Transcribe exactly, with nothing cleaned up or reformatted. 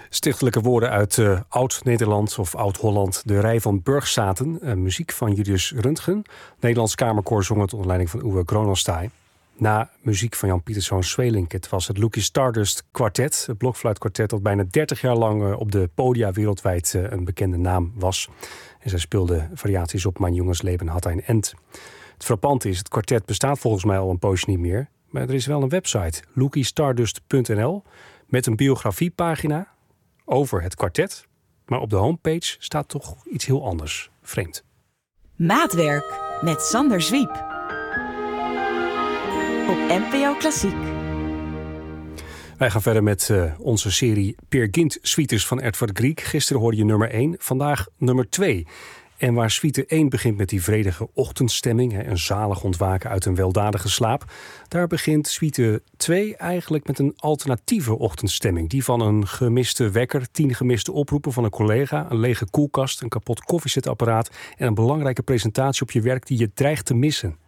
Stichtelijke woorden uit uh, Oud-Nederland of Oud-Holland. De rij van Burgzaten, uh, muziek van Julius Röntgen. Nederlands Kamerkoor zong het onder leiding van Uwe Gronowstai. Na muziek van Jan Pieterszoon Sweelinck. Het was het Lucky Stardust Quartet, het blokfluitkwartet dat bijna dertig jaar lang uh, op de podia wereldwijd uh, een bekende naam was. En zij speelde variaties op Mein Junges Leben hat ein End. Het frappante is, het kwartet bestaat volgens mij al een poosje niet meer. Maar er is wel een website, lucky stardust punt n l, met een biografiepagina over het kwartet. Maar op de homepage staat toch iets heel anders. Vreemd. Maatwerk met Sander Zwiep. Op N P O Klassiek. Wij gaan verder met uh, onze serie Peer Gynt suites van Edvard Grieg. Gisteren hoorde je nummer één, vandaag nummer twee. En waar suite één begint met die vredige ochtendstemming, hè, een zalig ontwaken uit een weldadige slaap, daar begint suite twee eigenlijk met een alternatieve ochtendstemming. Die van een gemiste wekker, tien gemiste oproepen van een collega, een lege koelkast, een kapot koffiezetapparaat en een belangrijke presentatie op je werk die je dreigt te missen.